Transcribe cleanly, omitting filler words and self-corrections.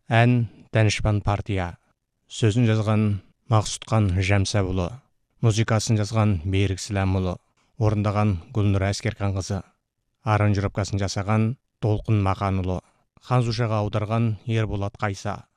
Ән Дәнішпан партия. Сөзін жазған Мақсұтқан Жәмсәбұлы. Музыкасын жазған Берік Сіләмұлы. Орындаған Гүлнұр Әскерқанқызы. Аранжировкасын жасаған Толқын Мақанұлы. Ханзушаға аударған Ерболат Қайса.